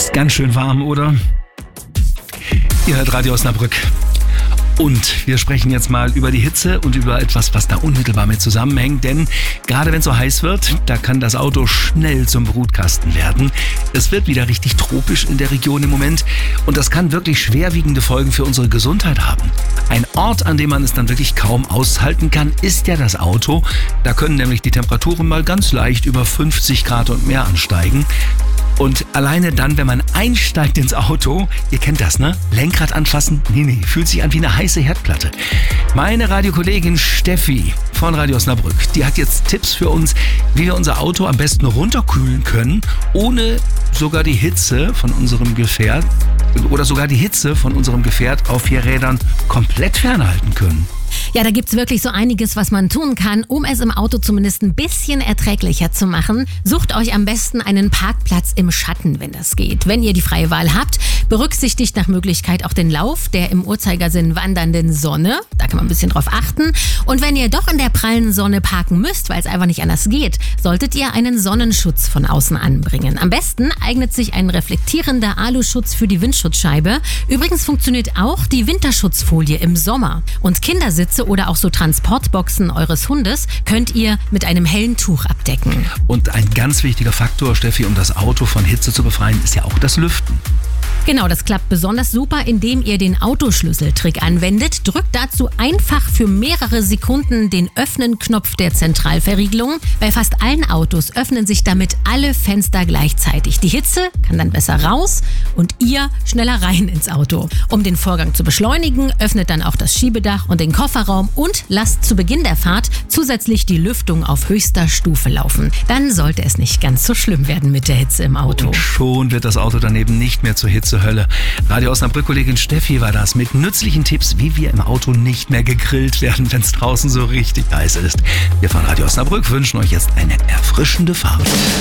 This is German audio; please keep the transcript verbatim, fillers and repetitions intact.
Ist ganz schön warm, oder? Ihr hört Radio Osnabrück. Und wir sprechen jetzt mal über die Hitze und über etwas, was da unmittelbar mit zusammenhängt. Denn gerade wenn es so heiß wird, da kann das Auto schnell zum Brutkasten werden. Es wird wieder richtig tropisch in der Region im Moment. Und das kann wirklich schwerwiegende Folgen für unsere Gesundheit haben. Ein Ort, an dem man es dann wirklich kaum aushalten kann, ist ja das Auto. Da können nämlich die Temperaturen mal ganz leicht über fünfzig Grad und mehr ansteigen. Und alleine dann, wenn man einsteigt ins Auto, ihr kennt das, ne? Lenkrad anfassen, nee, nee, fühlt sich an wie eine heiße Herdplatte. Meine Radiokollegin Steffi von Radio Osnabrück, die hat jetzt Tipps für uns, wie wir unser Auto am besten runterkühlen können, ohne sogar die Hitze von unserem Gefährt oder sogar die Hitze von unserem Gefährt auf vier Rädern komplett fernhalten können. Ja, da gibt's wirklich so einiges, was man tun kann, um es im Auto zumindest ein bisschen erträglicher zu machen. Sucht euch am besten einen Parkplatz im Schatten, wenn das geht. Wenn ihr die freie Wahl habt, berücksichtigt nach Möglichkeit auch den Lauf der im Uhrzeigersinn wandernden Sonne. Da kann man ein bisschen drauf achten. Und wenn ihr doch in der prallen Sonne parken müsst, weil es einfach nicht anders geht, solltet ihr einen Sonnenschutz von außen anbringen. Am besten eignet sich ein reflektierender Aluschutz für die Windschutzscheibe. Übrigens funktioniert auch die Winterschutzfolie im Sommer. Und Kindersitze oder auch so Transportboxen eures Hundes könnt ihr mit einem hellen Tuch abdecken. Und ein ganz wichtiger Faktor, Steffi, um das Auto von Hitze zu befreien, ist ja auch das Lüften. Genau, das klappt besonders super, indem ihr den Autoschlüsseltrick anwendet. Drückt dazu einfach für mehrere Sekunden den Öffnen-Knopf der Zentralverriegelung. Bei fast allen Autos öffnen sich damit alle Fenster gleichzeitig. Die Hitze kann dann besser raus und ihr schneller rein ins Auto. Um den Vorgang zu beschleunigen, öffnet dann auch das Schiebedach und den Kofferraum und lasst zu Beginn der Fahrt zusätzlich die Lüftung auf höchster Stufe laufen. Dann sollte es nicht ganz so schlimm werden mit der Hitze im Auto. Und schon wird das Auto daneben nicht mehr zur Hitze Hölle. Radio Osnabrück-Kollegin Steffi war das mit nützlichen Tipps, wie wir im Auto nicht mehr gegrillt werden, wenn es draußen so richtig heiß ist. Wir von Radio Osnabrück wünschen euch jetzt eine erfrischende Fahrt.